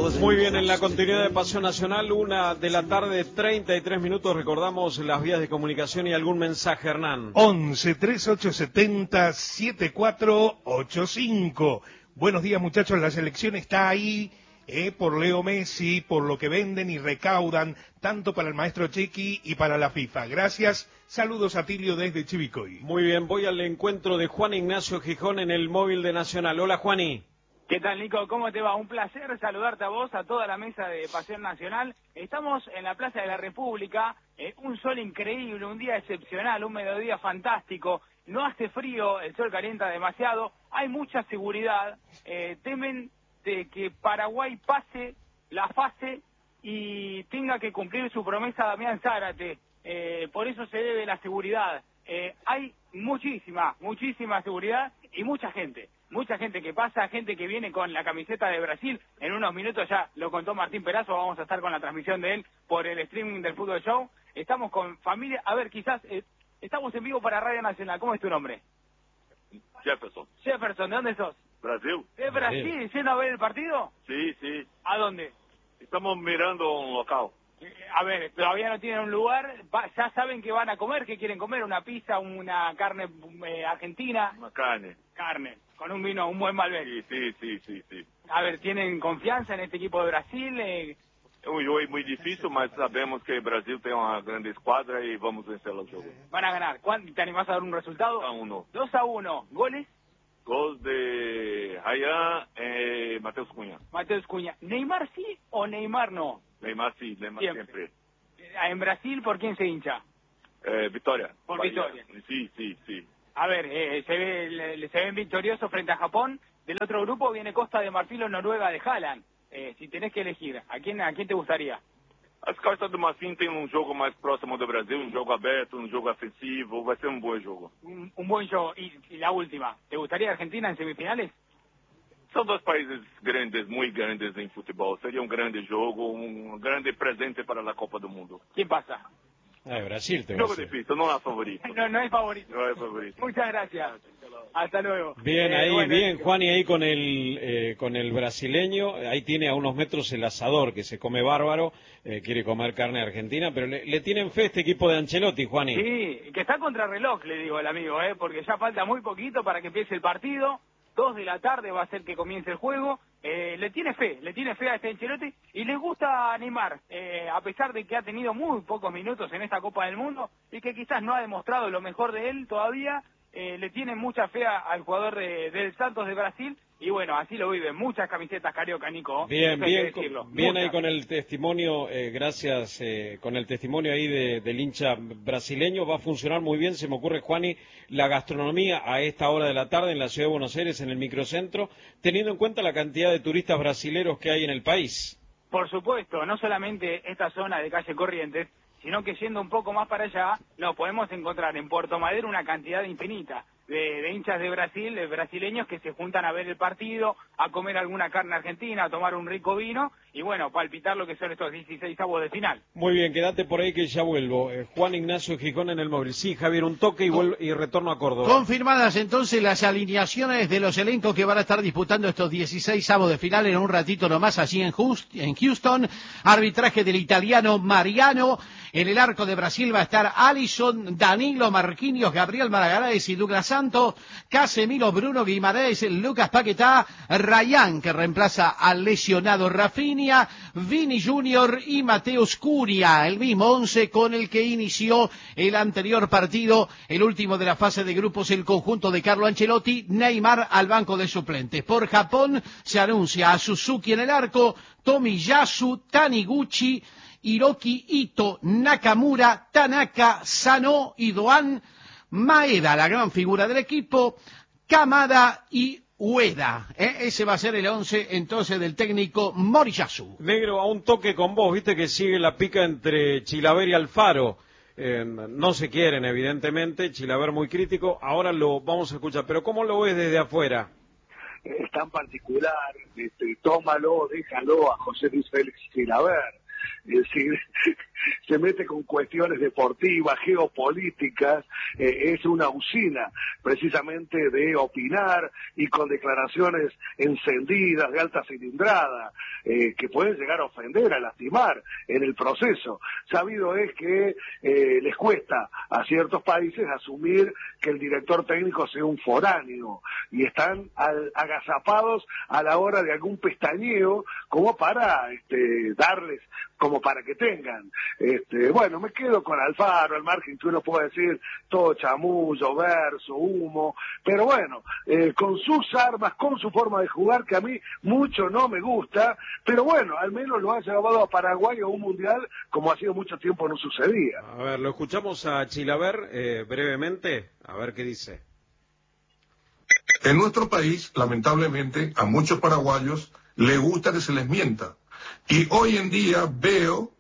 Muy bien, en la continuidad de Pasión Nacional, 1:33 PM, recordamos las vías de comunicación y algún mensaje, Hernán. 11 3870 7485. Buenos días, muchachos, la selección está ahí por Leo Messi, por lo que venden y recaudan, tanto para el maestro Chequi y para la FIFA. Gracias, saludos a Tilio desde Chivicoy. Muy bien, voy al encuentro de Juan Ignacio Gijón en el móvil de Nacional. Hola, Juani. ¿Qué tal, Nico? ¿Cómo te va? Un placer saludarte a vos, a toda la mesa de Pasión Nacional. Estamos en la Plaza de la República, un sol increíble, un día excepcional, un mediodía fantástico. No hace frío, el sol calienta demasiado, hay mucha seguridad. Temen de que Paraguay pase la fase y tenga que cumplir su promesa Damián Zárate. Por eso se debe la seguridad. Hay muchísima seguridad y mucha gente que pasa, gente que viene con la camiseta de Brasil. En unos minutos, ya lo contó Martín Perazo, vamos a estar con la transmisión de él por el streaming del Fútbol Show. Estamos con familia, a ver, quizás, estamos en vivo para Radio Nacional. ¿Cómo es tu nombre? Jefferson. Jefferson, ¿de dónde sos? Brasil. ¿De Brasil? ¿Yendo a ver el partido? Sí, sí. ¿A dónde? Estamos mirando un local. A ver, todavía no tienen un lugar, ya saben que van a comer, que quieren comer, una pizza, una carne argentina. Una carne. Carne, con un vino, un buen Malbec. Sí. A ver, ¿tienen confianza en este equipo de Brasil? Es un juego muy difícil, pero sabemos que Brasil tiene una gran escuadra y vamos a vencer el juego. Van a ganar. ¿Te animás a dar un resultado? 2-1. 2-1. ¿Goles? Gol de Ryan y Mateus Cunha. Mateus Cunha. ¿Neymar sí o Neymar no? Neymar sí, Neymar siempre. ¿En Brasil por quién se hincha? Victoria. Por Victoria. Sí. A ver, se ven victoriosos frente a Japón. Del otro grupo viene Costa de Marfil o Noruega de Haaland. Si tenés que elegir, ¿a quién te gustaría? As Costa do Marfim tem jogo mais próximo do Brasil, un jogo aberto, un jogo ofensivo, vai ser un buen jogo. Un buen juego. Y la última, ¿te gustaría Argentina en semifinales? São dois países grandes, muy grandes en fútbol. Sería un grande jogo, un grande presente para la Copa do Mundo. ¿Quién pasa? Brasil te va a Jogo hacer. difícil, no es favorito. No hay favorito. No es favorito. Muchas gracias. Hasta luego. Bien, ahí, bueno, bien, Juani, ahí con el brasileño. Ahí tiene a unos metros el asador, que se come bárbaro. Quiere comer carne argentina, pero le tienen fe a este equipo de Ancelotti, Juani. Sí, que está contra reloj, le digo al amigo, porque ya falta muy poquito para que empiece el partido. 2 de la tarde va a ser que comience el juego. Le tiene fe a este Ancelotti y le gusta animar, a pesar de que ha tenido muy pocos minutos en esta Copa del Mundo y que quizás no ha demostrado lo mejor de él todavía. Le tiene mucha fe al jugador del Santos de Brasil y bueno, así lo viven. Muchas camisetas Carioca, Nico. Bien ahí muchas. con el testimonio, gracias, con el testimonio ahí del hincha brasileño. Va a funcionar muy bien, se me ocurre, Juani, la gastronomía a esta hora de la tarde en la ciudad de Buenos Aires, en el microcentro, teniendo en cuenta la cantidad de turistas brasileros que hay en el país. Por supuesto, no solamente esta zona de calle Corrientes, sino que yendo un poco más para allá, nos podemos encontrar en Puerto Madero una cantidad infinita de hinchas de Brasil, de brasileños que se juntan a ver el partido, a comer alguna carne argentina, a tomar un rico vino y bueno, palpitar lo que son estos 16avos de final. Muy bien, quédate por ahí que ya vuelvo. Juan Ignacio Gijón en el móvil. Sí, Javier, un toque y retorno a Córdoba. Confirmadas entonces las alineaciones de los elencos que van a estar disputando estos 16avos de final en un ratito nomás allí en Houston. Arbitraje del italiano Mariano. En el arco de Brasil va a estar Alisson, Danilo, Marquinhos, Gabriel Maragaray y Douglas Santos, Casemiro, Bruno Guimaraes, Lucas Paquetá, Ryan, que reemplaza al lesionado Rafinha, Vini Junior y Mateus Cunha, el mismo 11 con el que inició el anterior partido, el último de la fase de grupos, el conjunto de Carlo Ancelotti. Neymar al banco de suplentes. Por Japón se anuncia a Suzuki en el arco, Tomiyasu, Taniguchi, Hiroki Ito, Nakamura, Tanaka, Sano y Doan, Maeda, la gran figura del equipo, Kamada y Ueda. Ese va a ser el 11 entonces del técnico Moriyasu. Negro, a un toque con vos, viste que sigue la pica entre Chilaver y Alfaro. No se quieren, evidentemente, Chilaver muy crítico, ahora lo vamos a escuchar, pero ¿cómo lo ves desde afuera? Es tan particular, tómalo, déjalo a José Luis Félix Chilaver. Es decir, se mete con cuestiones deportivas, geopolíticas, es una usina precisamente de opinar y con declaraciones encendidas, de alta cilindrada, que pueden llegar a ofender, a lastimar en el proceso. Sabido es que les cuesta a ciertos países asumir que el director técnico sea un foráneo y están agazapados a la hora de algún pestañeo como para darles, como para que tengan. Bueno, me quedo con Alfaro, al margen que uno puede decir todo chamullo, verso, humo, pero bueno, con sus armas, con su forma de jugar, que a mí mucho no me gusta, pero bueno, al menos lo ha llevado a Paraguay a un mundial como hacía mucho tiempo no sucedía. A ver, lo escuchamos a Chilaver brevemente, a ver qué dice. En nuestro país, lamentablemente, a muchos paraguayos les gusta que se les mienta. Y hoy en día veo,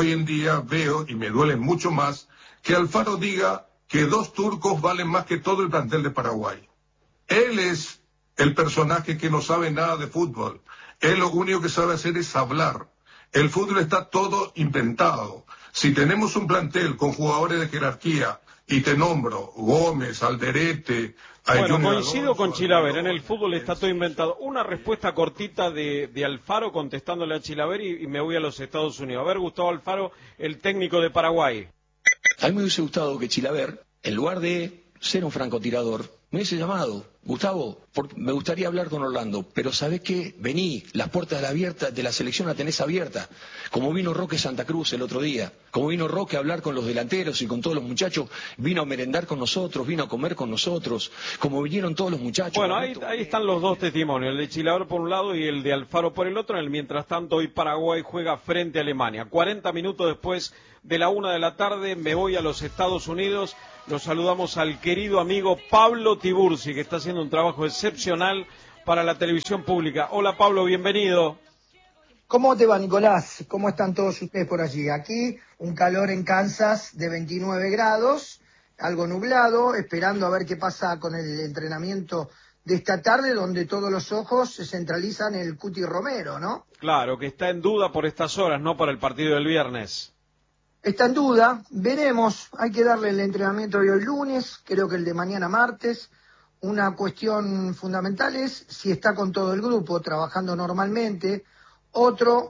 y me duele mucho más, que Alfaro diga que 2 turcos valen más que todo el plantel de Paraguay. Él es el personaje que no sabe nada de fútbol. Él lo único que sabe hacer es hablar. El fútbol está todo inventado. Si tenemos un plantel con jugadores de jerarquía, y te nombro Gómez, Alderete... Bueno, coincido con Chilaver, en el fútbol está todo inventado. Una respuesta cortita de Alfaro contestándole a Chilaver y me voy a los Estados Unidos. A ver, Gustavo Alfaro, el técnico de Paraguay. A mí me hubiese gustado que Chilaver, en lugar de ser un francotirador, me hubiese llamado: Gustavo, me gustaría hablar con Orlando, pero ¿sabés qué? Vení, las puertas de la selección la tenés abierta. Como vino Roque Santa Cruz el otro día, como vino Roque a hablar con los delanteros y con todos los muchachos, vino a merendar con nosotros, vino a comer con nosotros, como vinieron todos los muchachos. Bueno, ahí están los dos testimonios, el de Chilaver por un lado y el de Alfaro por el otro. En el mientras tanto, hoy Paraguay juega frente a Alemania. 40 minutos después de la 1 de la tarde, me voy a los Estados Unidos. Nos saludamos al querido amigo Pablo Tiburci, que está haciendo un trabajo excepcional para la televisión pública. Hola Pablo, bienvenido. ¿Cómo te va, Nicolás? ¿Cómo están todos ustedes por allí? Aquí un calor en Kansas de 29 grados, algo nublado, esperando a ver qué pasa con el entrenamiento de esta tarde, donde todos los ojos se centralizan en el Cuti Romero, ¿no? Claro, que está en duda por estas horas, no para el partido del viernes. Está en duda, veremos, hay que darle el entrenamiento de hoy lunes, creo que el de mañana martes. Una cuestión fundamental es si está con todo el grupo trabajando normalmente. Otro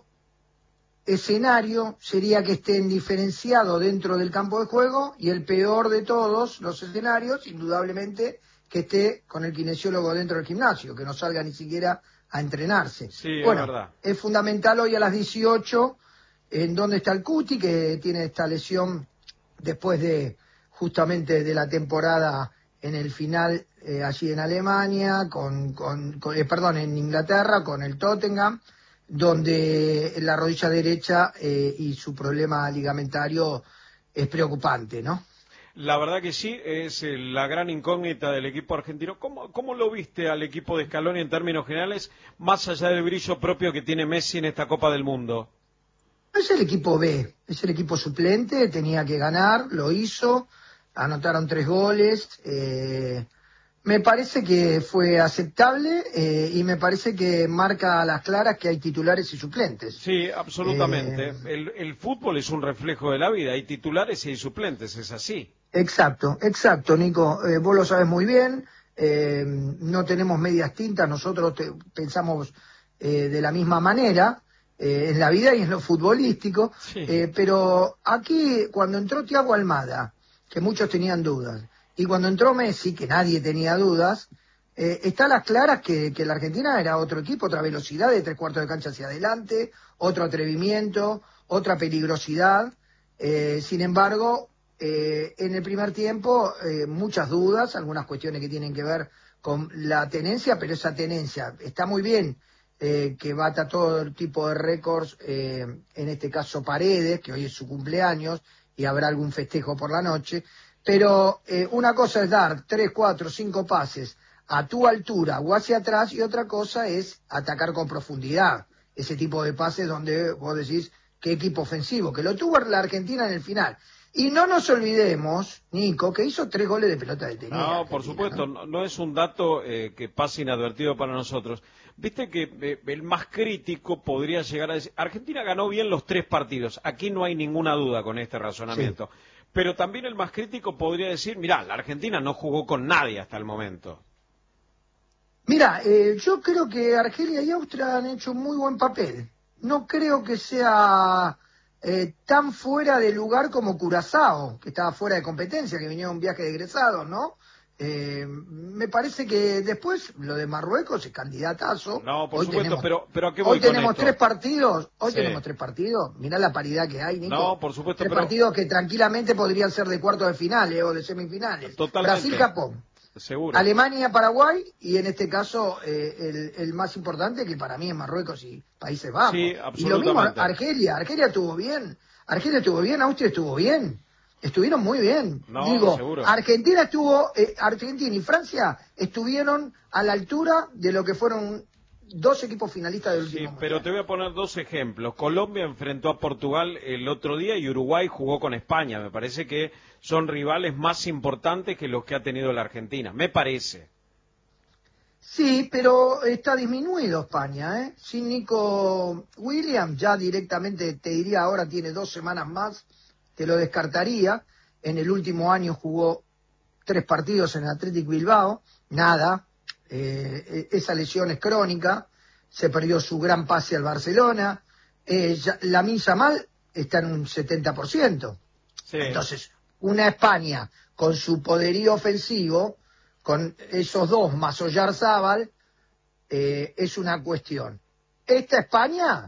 escenario sería que estén diferenciados dentro del campo de juego, y el peor de todos los escenarios, indudablemente, que esté con el kinesiólogo dentro del gimnasio, que no salga ni siquiera a entrenarse. Sí, bueno, es verdad. Es fundamental hoy a las 18 en dónde está el Cuti, que tiene esta lesión después de justamente de la temporada en el final allí en Alemania, en Inglaterra, con el Tottenham, donde la rodilla derecha y su problema ligamentario es preocupante, ¿no? La verdad que sí, es la gran incógnita del equipo argentino. ¿Cómo lo viste al equipo de Scaloni en términos generales, más allá del brillo propio que tiene Messi en esta Copa del Mundo? Es el equipo B, es el equipo suplente, tenía que ganar, lo hizo, anotaron 3 goles, me parece que fue aceptable y me parece que marca a las claras que hay titulares y suplentes. Sí, absolutamente. El fútbol es un reflejo de la vida, hay titulares y hay suplentes, es así. Exacto, Nico, vos lo sabes muy bien, no tenemos medias tintas, nosotros pensamos de la misma manera. En la vida y en lo futbolístico, sí. Pero aquí cuando entró Thiago Almada, que muchos tenían dudas, y cuando entró Messi, que nadie tenía dudas, está a las claras que la Argentina era otro equipo, otra velocidad de 3/4 de cancha hacia adelante, otro atrevimiento, otra peligrosidad. Sin embargo, en el primer tiempo muchas dudas, algunas cuestiones que tienen que ver con la tenencia, pero esa tenencia está muy bien. Que bata todo tipo de récords, en este caso Paredes, que hoy es su cumpleaños y habrá algún festejo por la noche, pero una cosa es dar 3, 4, 5 pases a tu altura o hacia atrás, y otra cosa es atacar con profundidad, ese tipo de pases donde vos decís qué equipo ofensivo, que lo tuvo la Argentina en el final. Y no nos olvidemos, Nico, que hizo 3 goles de pelota detenida. No, por supuesto, no es un dato que pase inadvertido para nosotros. Viste que el más crítico podría llegar a decir, Argentina ganó bien los 3 partidos, aquí no hay ninguna duda con este razonamiento. Sí. Pero también el más crítico podría decir, mirá, la Argentina no jugó con nadie hasta el momento. Mira, yo creo que Argelia y Austria han hecho un muy buen papel. No creo que sea tan fuera de lugar como Curazao, que estaba fuera de competencia, que venía un viaje de egresados, ¿no? Me parece que después lo de Marruecos es candidatazo. No, por supuesto, pero ¿a qué hoy voy tenemos con esto? 3 partidos, Sí. tenemos 3 partidos, mirá la paridad que hay, Nico. No, por supuesto, 3 partidos que tranquilamente podrían ser de cuartos de finales o de semifinales. Totalmente. Brasil-Japón. Seguro. Alemania-Paraguay y en este caso el más importante que para mí es Marruecos y Países Bajos. Sí, y lo mismo absolutamente. Argelia estuvo bien, Austria estuvo bien, estuvieron muy bien. No, Digo, seguro. Argentina y Francia estuvieron a la altura de lo que fueron 2 equipos finalistas del último mundial. Pero te voy a poner 2 ejemplos. Colombia enfrentó a Portugal el otro día y Uruguay jugó con España. Me parece que son rivales más importantes que los que ha tenido la Argentina. Me parece. Sí, pero está disminuido España, ¿eh? Sin Nico Williams, ya directamente te diría ahora tiene 2 semanas más, te lo descartaría. En el último año jugó 3 partidos en el Athletic Bilbao, nada. Esa lesión es crónica, se perdió su gran pase al Barcelona. Lamine Yamal está en un 70%. Sí. Entonces, una España con su poderío ofensivo, con esos 2 más Oyarzábal, es una cuestión. Esta España,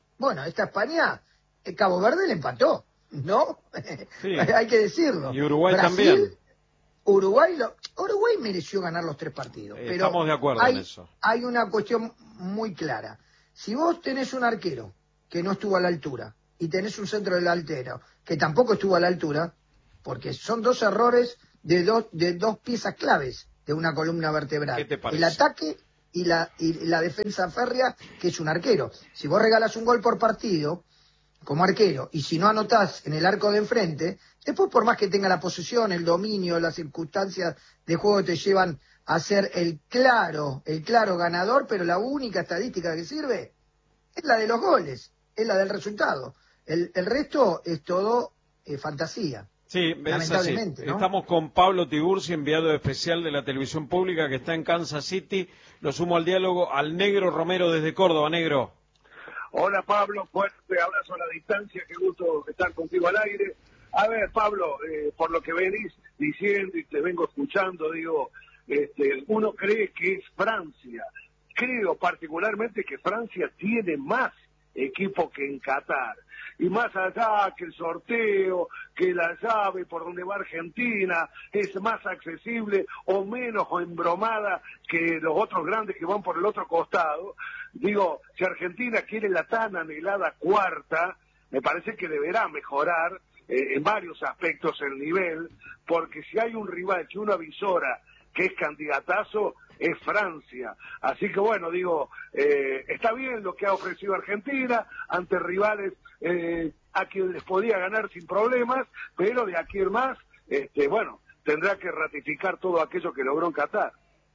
Cabo Verde le empató, ¿no? Sí. Hay que decirlo. Y Uruguay Brasil, también. Uruguay mereció ganar los 3 partidos. Pero estamos de acuerdo en eso. Hay una cuestión muy clara. Si vos tenés un arquero que no estuvo a la altura y tenés un centro delantero que tampoco estuvo a la altura, porque son 2 errores de dos piezas claves de una columna vertebral. ¿Qué te parece? El ataque y la defensa férrea, que es un arquero. Si vos regalás un gol por partido como arquero, y si no anotás en el arco de enfrente, después por más que tenga la posesión, el dominio, las circunstancias de juego te llevan a ser el claro ganador, pero la única estadística que sirve es la de los goles, es la del resultado. El resto es todo fantasía. Sí, lamentablemente, es así. ¿no? Estamos con Pablo Tiburcio, enviado especial de la televisión pública que está en Kansas City. Lo sumo al diálogo al Negro Romero desde Córdoba. Negro. Hola Pablo, fuerte abrazo a la distancia, qué gusto estar contigo al aire. A ver Pablo, por lo que venís diciendo y te vengo escuchando, digo, uno cree que es Francia. Creo particularmente que Francia tiene más equipo que en Qatar. Y más allá que el sorteo, que la llave por donde va Argentina es más accesible o menos o embromada que los otros grandes que van por el otro costado, digo, si Argentina quiere la tan anhelada 4ª, me parece que deberá mejorar en varios aspectos el nivel, porque si hay un rival que uno avisora que es candidatazo, es Francia. Así que bueno, digo, está bien lo que ha ofrecido Argentina ante rivales a quien les podía ganar sin problemas, pero de aquí en más, bueno, tendrá que ratificar todo aquello que logró en Qatar.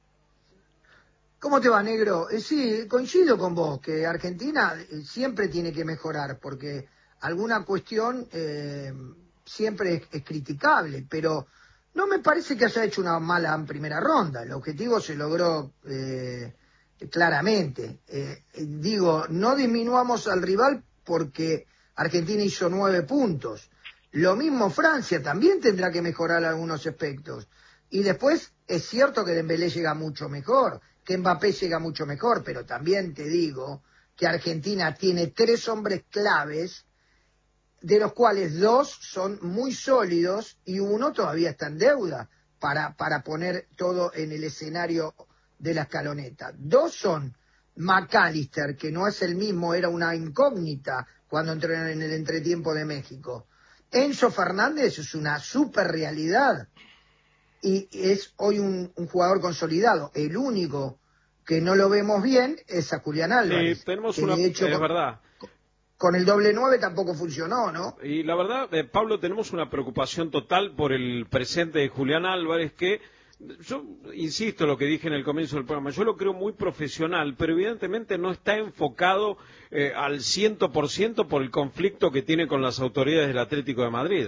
¿Cómo te va, Negro? Sí, coincido con vos, que Argentina siempre tiene que mejorar, porque alguna cuestión siempre es criticable, pero no me parece que haya hecho una mala primera ronda. El objetivo se logró claramente. Digo, no disminuamos al rival porque Argentina hizo 9 puntos. Lo mismo Francia, también tendrá que mejorar algunos aspectos. Y después es cierto que Dembélé llega mucho mejor, que Mbappé llega mucho mejor, pero también te digo que Argentina tiene 3 hombres claves, de los cuales 2 son muy sólidos y 1 todavía está en deuda para poner todo en el escenario de la escaloneta. 2 son McAllister, que no es el mismo, era una incógnita cuando entró en el entretiempo de México. Enzo Fernández es una super realidad y es hoy un jugador consolidado. El único que no lo vemos bien es a Julián Álvarez. Sí, tenemos que una... de hecho, es verdad. con el doble 9 tampoco funcionó, ¿no? Y la verdad, Pablo, tenemos una preocupación total por el presente de Julián Álvarez, que yo insisto en lo que dije en el comienzo del programa, yo lo creo muy profesional, pero evidentemente no está enfocado al 100% por el conflicto que tiene con las autoridades del Atlético de Madrid.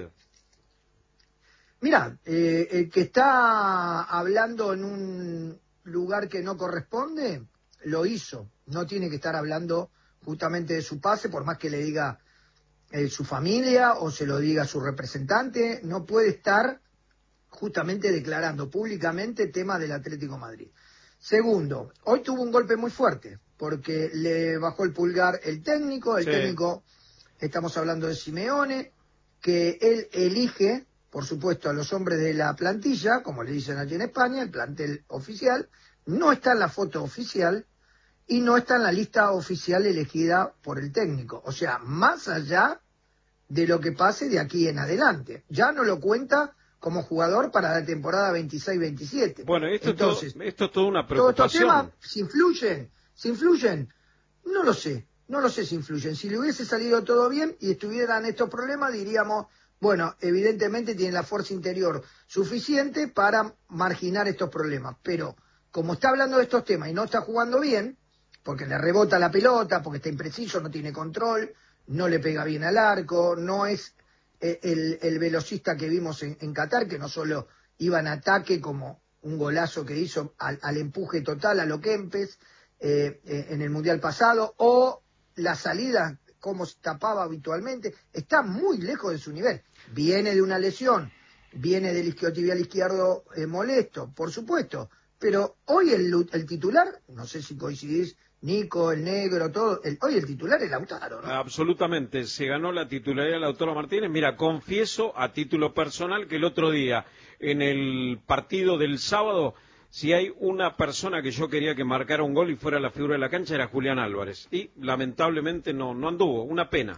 Mira, el que está hablando en un lugar que no corresponde, lo hizo. No tiene que estar hablando justamente de su pase, por más que le diga su familia o se lo diga su representante, no puede estar justamente declarando públicamente temas del Atlético de Madrid. Segundo, hoy tuvo un golpe muy fuerte, porque le bajó el pulgar el técnico, estamos hablando de Simeone, que él elige, por supuesto, a los hombres de la plantilla, como le dicen aquí en España, el plantel oficial, no está en la foto oficial y no está en la lista oficial elegida por el técnico. O sea, más allá de lo que pase de aquí en adelante. Ya no lo cuenta como jugador para la temporada 26-27. Bueno, esto es toda una todos estos preocupación. temas, ¿se influyen? No lo sé si influyen. Si le hubiese salido todo bien y estuvieran estos problemas, diríamos, bueno, evidentemente tiene la fuerza interior suficiente para marginar estos problemas. Pero como está hablando de estos temas y no está jugando bien, porque le rebota la pelota, porque está impreciso, no tiene control, no le pega bien al arco, no es el velocista que vimos en Qatar, que no solo iba en ataque como un golazo que hizo al empuje total a lo Kempes en el Mundial pasado, o la salida como se tapaba habitualmente, está muy lejos de su nivel. Viene de una lesión, viene del isquiotibial izquierdo molesto, por supuesto, pero hoy el titular, no sé si coincidís, Nico, el negro, todo, hoy el titular es Lautaro, ¿no? Absolutamente, se ganó la titularidad de Lautaro Martínez. Mira, confieso a título personal que el otro día, en el partido del sábado, si hay una persona que yo quería que marcara un gol y fuera la figura de la cancha, era Julián Álvarez. Y lamentablemente no anduvo, una pena.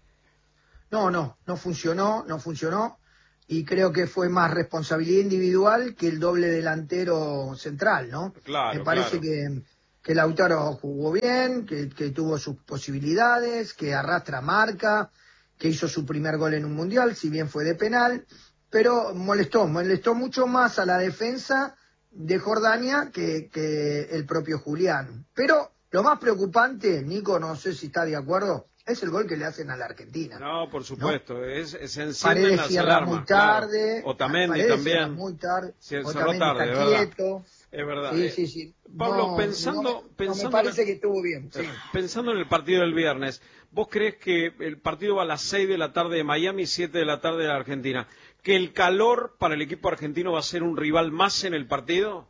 No funcionó. Y creo que fue más responsabilidad individual que el doble delantero central, ¿no? Claro, me parece que Lautaro jugó bien, que tuvo sus posibilidades, que arrastra marca, que hizo su primer gol en un mundial, si bien fue de penal, pero molestó mucho más a la defensa de Jordania que el propio Julián. Pero lo más preocupante, Nico, no sé si está de acuerdo, es el gol que le hacen a la Argentina. No, por supuesto, ¿no? Se encienden Paredes las cierra alarmas. muy tarde, Claro. Otamendi Paredes también. cierra muy tarde, Cerró Otamendi tarde, está quieto. Es verdad. Sí. Pablo, No me parece que estuvo bien. Sí. Pensando en el partido del viernes, ¿vos crees que el partido va a las 6 de la tarde de Miami y 7 de la tarde de Argentina? ¿Que el calor para el equipo argentino va a ser un rival más en el partido?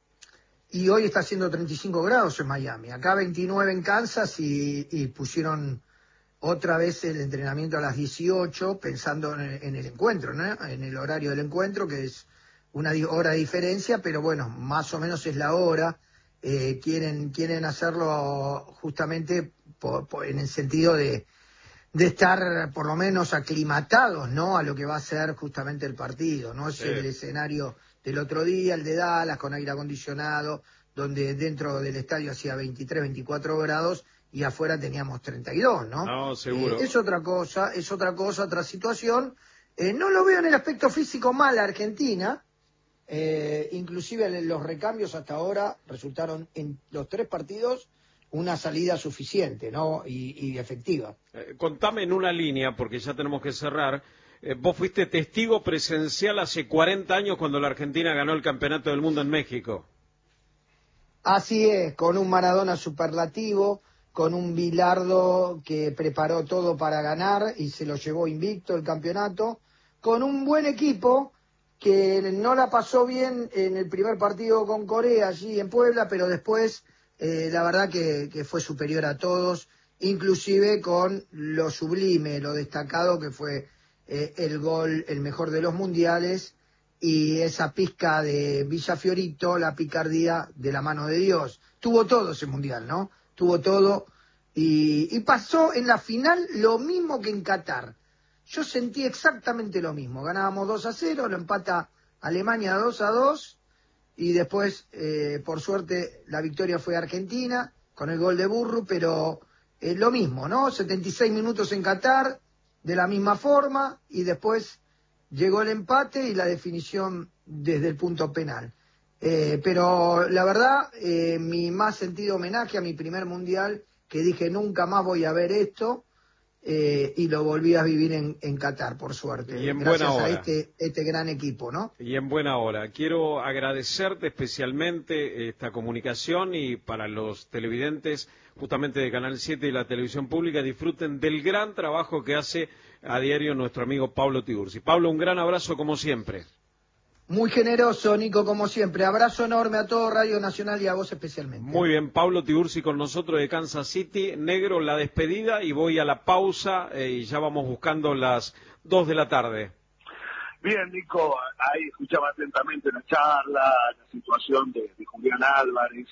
Y hoy está haciendo 35 grados en Miami. Acá 29 en Kansas y pusieron otra vez el entrenamiento a las 18 pensando en el encuentro, ¿no? En el horario del encuentro, que es una hora de diferencia, pero bueno, más o menos es la hora. Quieren hacerlo justamente en el sentido de estar por lo menos aclimatados, ¿no? A lo que va a ser justamente el partido, ¿no? Es el escenario del otro día, el de Dallas, con aire acondicionado, donde dentro del estadio hacía 23, 24 grados y afuera teníamos 32, ¿no? No, seguro. Es otra cosa, otra situación. No lo veo en el aspecto físico mal a Argentina. Inclusive los recambios hasta ahora resultaron en los 3 partidos una salida suficiente, ¿no? Y efectiva. Contame en una línea, porque ya tenemos que cerrar. Vos fuiste testigo presencial hace 40 años cuando la Argentina ganó el Campeonato del Mundo en México. Así es, con un Maradona superlativo, con un Bilardo que preparó todo para ganar y se lo llevó invicto el campeonato, con un buen equipo que no la pasó bien en el primer partido con Corea allí en Puebla, pero después la verdad que fue superior a todos, inclusive con lo sublime, lo destacado que fue el gol, el mejor de los mundiales, y esa pizca de Villa Fiorito, la picardía de la mano de Dios. Tuvo todo ese mundial, ¿no? Tuvo todo y pasó en la final lo mismo que en Qatar. Yo sentí exactamente lo mismo. Ganábamos 2-0, lo empata Alemania 2-2 y después, por suerte, la victoria fue Argentina con el gol de Burru, pero lo mismo, ¿no? 76 minutos en Qatar, de la misma forma, y después llegó el empate y la definición desde el punto penal. Pero la verdad, mi más sentido homenaje a mi primer mundial, que dije nunca más voy a ver esto, y lo volví a vivir en Qatar, por suerte, y en gracias buena hora. a este gran equipo, ¿no? Y en buena hora. Quiero agradecerte especialmente esta comunicación, y para los televidentes justamente de Canal 7 y la televisión pública, disfruten del gran trabajo que hace a diario nuestro amigo Pablo Tiburci. Pablo, un gran abrazo como siempre. Muy generoso, Nico, como siempre. Abrazo enorme a todo Radio Nacional y a vos especialmente. Muy bien, Pablo Tiburci con nosotros de Kansas City. Negro, la despedida, y voy a la pausa, y ya vamos buscando las 2 de la tarde. Bien, Nico, ahí escuchaba atentamente la charla, la situación de Julián Álvarez.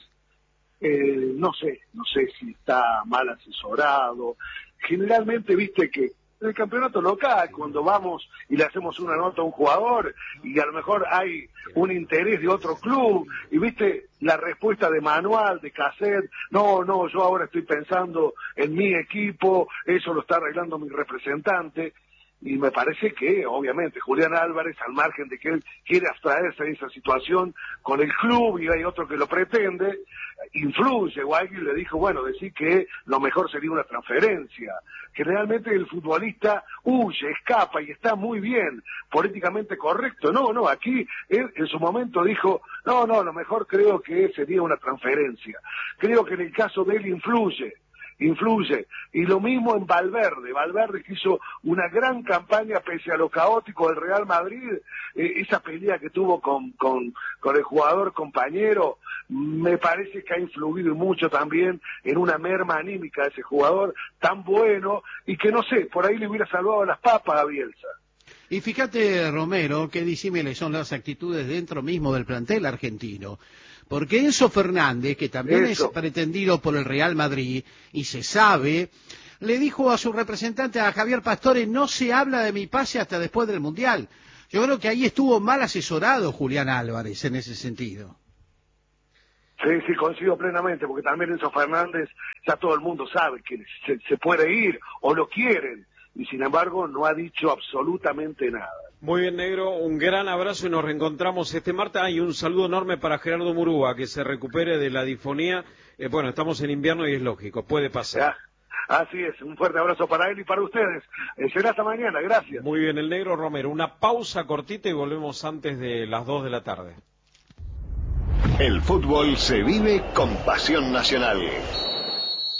No sé si está mal asesorado. Generalmente, viste que en el campeonato local, cuando vamos y le hacemos una nota a un jugador y a lo mejor hay un interés de otro club, y viste la respuesta de manual, de cassette, no, yo ahora estoy pensando en mi equipo, eso lo está arreglando mi representante. Y me parece que, obviamente, Julián Álvarez, al margen de que él quiere abstraerse de esa situación con el club y hay otro que lo pretende, influye, o alguien le dijo, bueno, decir que lo mejor sería una transferencia. Generalmente el futbolista huye, escapa y está muy bien, políticamente correcto. No, aquí él en su momento dijo, no, lo mejor creo que sería una transferencia. Creo que en el caso de él influye, y lo mismo en Valverde que hizo una gran campaña pese a lo caótico del Real Madrid, esa pelea que tuvo con el jugador compañero, me parece que ha influido mucho también en una merma anímica de ese jugador tan bueno, y que no sé, por ahí le hubiera salvado las papas a Bielsa. Y fíjate, Romero, qué disímiles son las actitudes dentro mismo del plantel argentino. Porque Enzo Fernández, que también es pretendido por el Real Madrid, y se sabe, le dijo a su representante, a Javier Pastore, no se habla de mi pase hasta después del Mundial. Yo creo que ahí estuvo mal asesorado Julián Álvarez en ese sentido. Sí, coincido plenamente, porque también Enzo Fernández, ya todo el mundo sabe que se puede ir, o lo quieren, y sin embargo no ha dicho absolutamente nada. Muy bien, Negro, un gran abrazo y nos reencontramos este martes. Y un saludo enorme para Gerardo Murúa, que se recupere de la difonía. Bueno, estamos en invierno y es lógico, puede pasar. Así es, un fuerte abrazo para él y para ustedes. Será hasta mañana, gracias. Muy bien, el Negro Romero. Una pausa cortita y volvemos antes de las 2 de la tarde. El fútbol se vive con pasión nacional.